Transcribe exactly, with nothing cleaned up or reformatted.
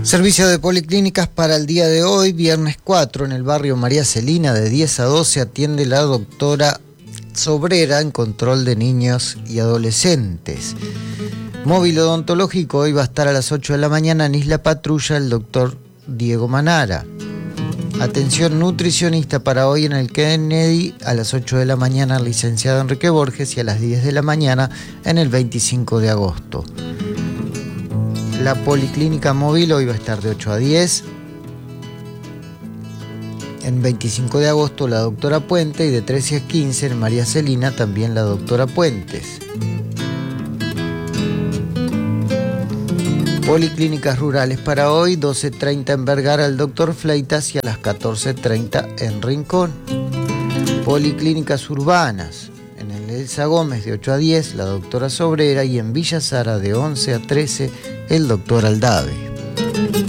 Servicio de policlínicas para el día de hoy, viernes cuatro, en el barrio María Celina, de diez a doce, atiende la doctora Sobrera en control de niños y adolescentes. Móvil odontológico, hoy va a estar a las ocho de la mañana en Isla Patrulla el doctor Diego Manara. Atención nutricionista para hoy en el Kennedy, a las ocho de la mañana el licenciado Enrique Borges y a las diez de la mañana en el veinticinco de agosto. La policlínica móvil hoy va a estar de ocho a diez. En veinticinco de agosto la doctora Puente y de trece a quince en María Celina también la doctora Puentes. Policlínicas rurales para hoy, doce treinta en Vergara el doctor Fleitas y a las catorce treinta en Rincón. Policlínicas urbanas, en el Elsa Gómez de ocho a diez la doctora Sobrera y en Villa Sara de once a trece el doctor Aldave.